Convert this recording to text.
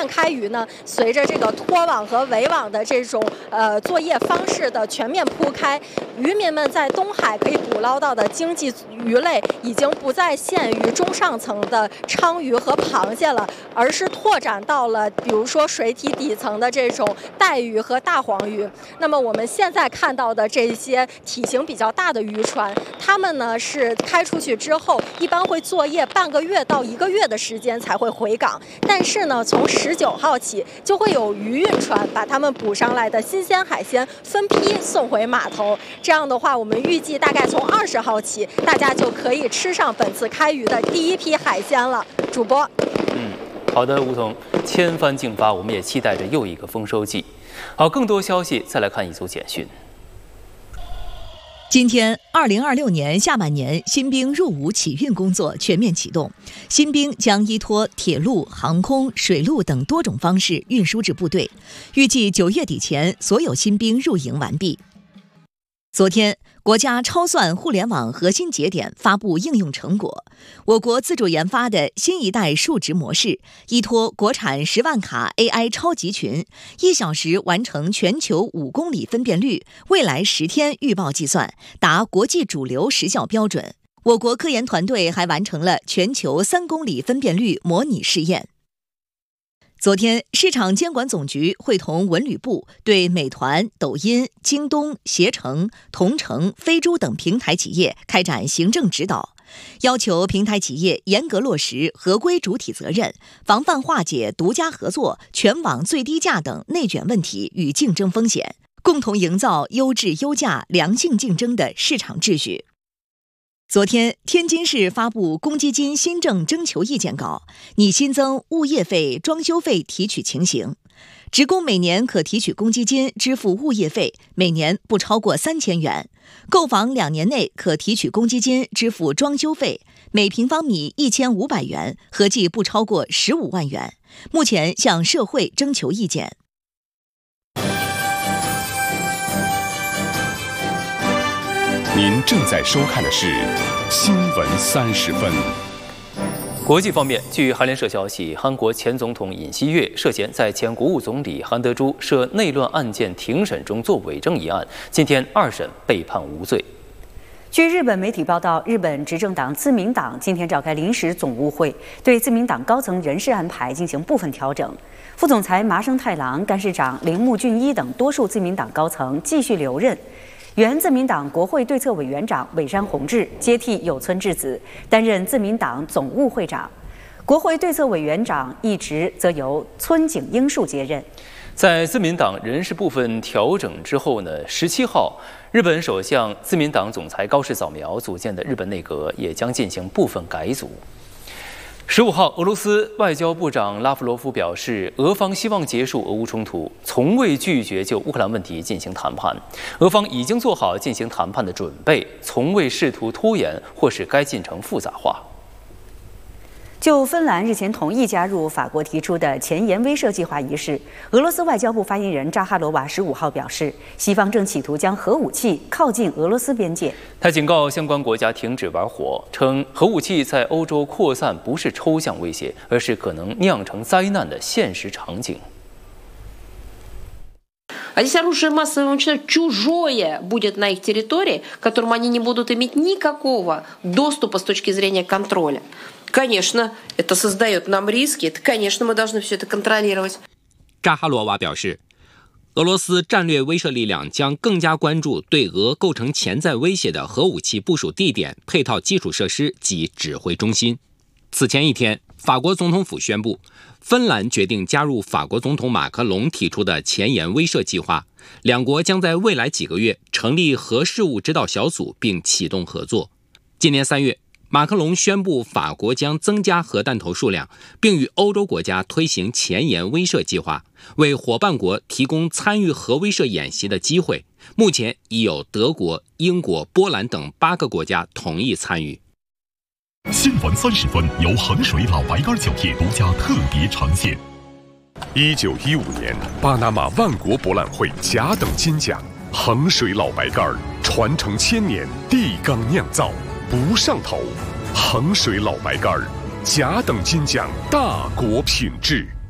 面开渔呢，随着这个拖网和围网的这种作业方式的全面铺开，渔民们在东海可以捕捞到的经济鱼类已经不再限于中上层的鲳鱼和螃蟹了，而是拓展到了比如说水体底层的这种带鱼和大黄鱼。那么我们现在看到的这些体型比较大的渔船，它们呢是开出去之后，一般会作业半个月到1个月的时间才会回港。但是呢，从19号起，就会有渔运船把它们捕上来的新鲜海鲜分批送回码头。这样的话，我们预计大概从20号起，大家就可以吃上本次开渔的第一批海鲜了。主播， 好的，吴桐，千帆竞发，我们也期待着又一个丰收季。好，更多消息再来看一组简讯。 今天，2026年下半年新兵入伍起运工作全面启动，新兵将依托铁路、航空、水路等多种方式运输至部队，预计9月底前所有新兵入营完毕。昨天，国家超算互联网核心节点发布应用成果，我国自主研发的新一代数值模式，依托国产10万卡 AI 超集群，1小时完成全球5公里分辨率，未来10天预报计算，达国际主流时效标准。我国科研团队还完成了全球3公里分辨率模拟试验。昨天，市场监管总局会同文旅部对美团、抖音、京东、携程、同城、飞猪等平台企业开展行政指导，要求平台企业严格落实合规主体责任，防范化解独家合作、全网最低价等内卷问题与竞争风险，共同营造优质优价、良性竞争的市场秩序。昨天，天津市发布公积金新政征求意见稿，拟新增物业费、装修费提取情形。职工每年可提取公积金支付物业费，每年不超过3000元；购房2年内可提取公积金支付装修费，每平方米1500元，合计不超过15万元。目前向社会征求意见。 您正在收看的是《新闻30分》。 国际方面，据韩联社消息，韩国前总统尹锡悦涉嫌在前国务总理韩德洙涉内乱案件庭审中作伪证一案，今天2审被判无罪。 据日本媒体报道，日本执政党自民党今天召开临时总务会，对自民党高层人事安排进行部分调整。副总裁麻生太郎、干事长铃木俊一等多数自民党高层继续留任。原自民党国会对策委员长尾山弘志接替有村智子担任自民党总务会长，国会对策委员长一职则由村井英树接任。 在自民党人事部分调整之后呢，17号，日本首相、自民党总裁高市早苗组建的日本内阁也将进行部分改组。15号，俄罗斯外交部长拉夫罗夫表示，俄方希望结束俄乌冲突，从未拒绝就乌克兰问题进行谈判。俄方已经做好进行谈判的准备，从未试图拖延或使该进程复杂化。 就芬兰日前同意加入法国提出的前沿威慑计划一事，俄罗斯外交部发言人扎哈罗娃15号表示，西方正企图将核武器靠近俄罗斯边界。 他警告相关国家停止玩火，称核武器在欧洲扩散不是抽象威胁，而是可能酿成灾难的现实场景。 А здесь оружие массового уничтожения чужое будет на их территории, к которому они не будут иметь никакого доступа с точки зрения контроля. Конечно, это создает нам риски, это, конечно, мы должны все это контролировать. 扎哈罗娃表示，俄罗斯战略威慑力量将更加关注对俄构成潜在威胁的核武器部署地点、配套基础设施及指挥中心。此前一天，法国总统府宣布，芬兰决定加入法国总统马克龙提出的前沿威慑计划，两国将在未来几个月成立核事务指导小组并启动合作。今年3月，马克龙宣布法国将增加核弹头数量，并与欧洲国家推行前沿威慑计划，为伙伴国提供参与核威慑演习的机会。目前已有德国、英国、波兰等8个国家同意参与。 新闻30分由衡水老白干酒业独家特别呈现。1915年，巴拿马万国博览会甲等金奖，衡水老白干传承1000年，地缸酿造，不上头。衡水老白干甲等金奖，大国品质。